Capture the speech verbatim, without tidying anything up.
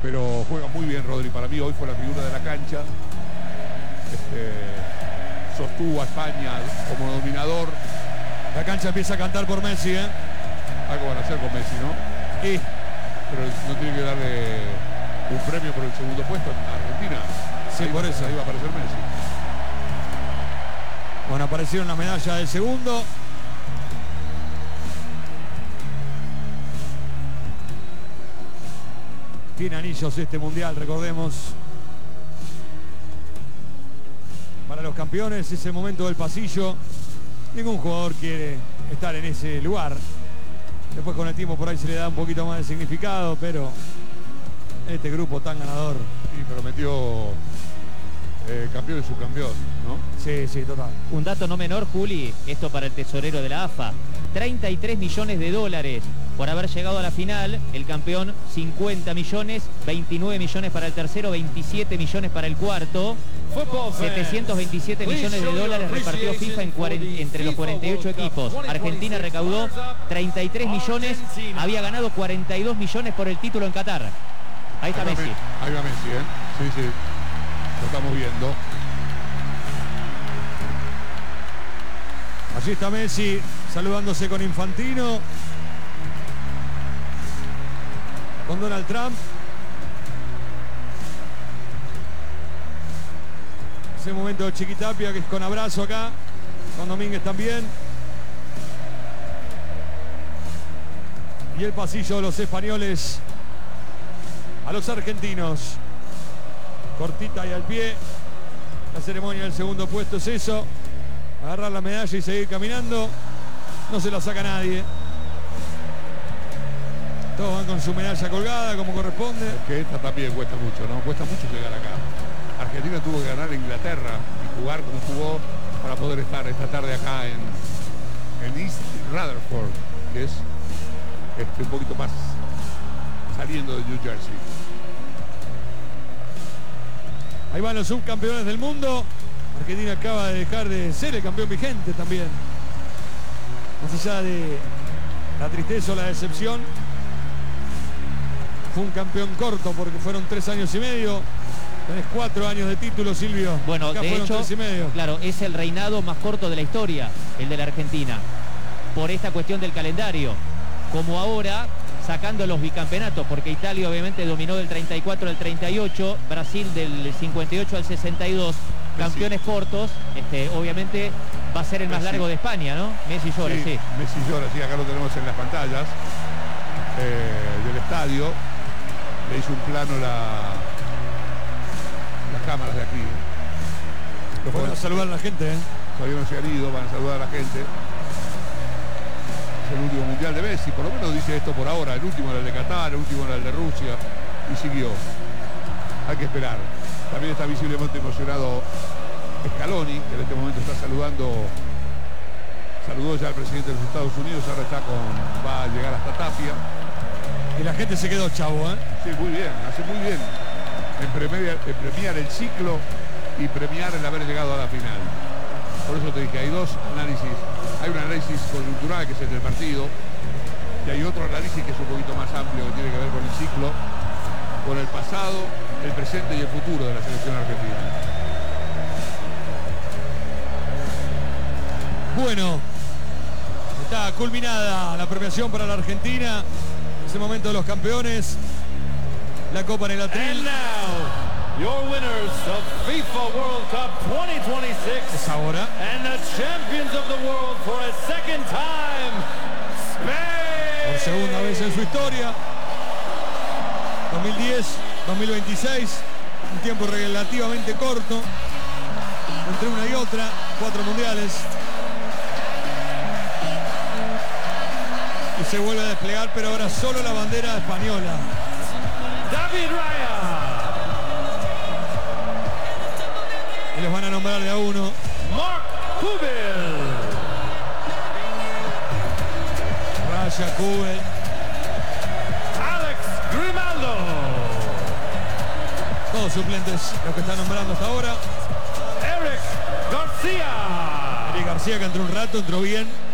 pero juega muy bien Rodri. Para mí hoy fue la figura de la cancha. Este, sostuvo a España como dominador. La cancha empieza a cantar por Messi, ¿eh? Algo van a hacer con Messi, ¿no? Y pero no tiene que darle un premio por el segundo puesto a Argentina. Sí, ahí por va, eso. Ahí va a aparecer Messi. Bueno, aparecieron las medallas del segundo. Tiene anillos este mundial, recordemos. Para los campeones es el momento del pasillo. Ningún jugador quiere estar en ese lugar. Después con el tiempo por ahí se le da un poquito más de significado, pero este grupo tan ganador. Y prometió eh, campeón y subcampeón, ¿no? Sí, sí, total. Un dato no menor, Juli, esto para el tesorero de la A F A. treinta y tres millones de dólares por haber llegado a la final. El campeón, cincuenta millones, veintinueve millones para el tercero, veintisiete millones para el cuarto. setecientos veintisiete millones de dólares repartió FIFA en cuarenta, entre los cuarenta y ocho equipos. Argentina recaudó treinta y tres millones, había ganado cuarenta y dos millones por el título en Qatar. Ahí está ahí Messi. Va, ahí va Messi, ¿eh? Sí, sí. Lo estamos viendo. Allí está Messi saludándose con Infantino, con Donald Trump. Ese momento de Chiquitapia que es con abrazo acá, con Domínguez también. Y el pasillo de los españoles a los argentinos. Cortita y al pie. La ceremonia del segundo puesto es eso. Agarrar la medalla y seguir caminando. No se la saca nadie. Todos van con su medalla colgada como corresponde. Que esta también cuesta mucho, ¿no? Cuesta mucho llegar acá. Argentina tuvo que ganar a Inglaterra y jugar como jugó para poder estar esta tarde acá en, en East Rutherford, que es este, un poquito más saliendo de New Jersey. Ahí van los subcampeones del mundo. Argentina acaba de dejar de ser el campeón vigente también. Más allá de la tristeza o la decepción, fue un campeón corto porque fueron tres años y medio. Tenés cuatro años de título, Silvio. Bueno, acá de hecho, tres y medio. claro, es el reinado más corto de la historia, el de la Argentina, por esta cuestión del calendario. Como ahora, sacando los bicampeonatos, porque Italia obviamente dominó del treinta y cuatro al treinta y ocho, Brasil del cincuenta y ocho al sesenta y dos, campeones Messi. cortos, este, obviamente va a ser el más Messi. largo de España, ¿no? Messi llora, sí. Sí, Messi llora, sí, acá lo tenemos en las pantallas eh, del estadio. Le hizo un plano la, las cámaras de aquí. Los Van a saludar a la gente, ¿eh? Todavía no se han ido, van a saludar a la gente. Es el último mundial de Messi, por lo menos dice esto por ahora. El último era el de Qatar, el último era el de Rusia, y siguió. Hay que esperar. También está visiblemente emocionado Scaloni, que en este momento está saludando. Saludó ya al presidente de los Estados Unidos, ahora está con, va a llegar hasta Tapia. Y la gente se quedó, chavo, ¿eh? Sí, muy bien, hace muy bien en premiar, en premiar el ciclo y premiar el haber llegado a la final. Por eso te dije, hay dos análisis. Hay un análisis coyuntural, que es el del partido, y hay otro análisis que es un poquito más amplio, que tiene que ver con el ciclo, con el pasado, el presente y el futuro de la selección argentina. Bueno, está culminada la premiación para la Argentina. Es el momento de los campeones. La Copa en el atril. And now, your winners of FIFA World Cup twenty twenty-six. Es ahora. And the champions of the world for a second time, Spain. Por segunda vez en su historia. dos mil diez, dos mil veintiséis. Un tiempo relativamente corto. Entre una y otra. Cuatro mundiales. Y se vuelve a desplegar, pero ahora solo la bandera española. David Raya. Y los van a nombrar de a uno. Mark Kubel. Raya, Kubel. Alex Grimaldo. Todos suplentes los que están nombrando hasta ahora. Eric Garcia. Eric García, que entró un rato, entró bien.